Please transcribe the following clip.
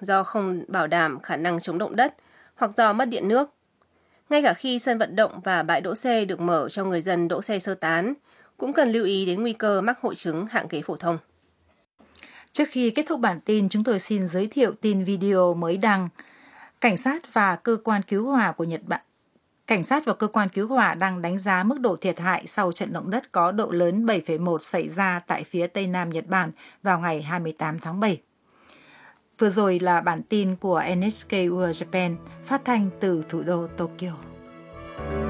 do không bảo đảm khả năng chống động đất hoặc do mất điện nước. Ngay cả khi sân vận động và bãi đỗ xe được mở cho người dân đỗ xe sơ tán, cũng cần lưu ý đến nguy cơ mắc hội chứng hạng ghế phổ thông. Trước khi kết thúc bản tin, chúng tôi xin giới thiệu tin video mới đăng. Cảnh sát và cơ quan cứu hỏa đang đánh giá mức độ thiệt hại sau trận động đất có độ lớn 7,1 xảy ra tại phía tây nam Nhật Bản vào ngày 28 tháng 7. Vừa rồi là bản tin của NHK World Japan phát thanh từ thủ đô Tokyo.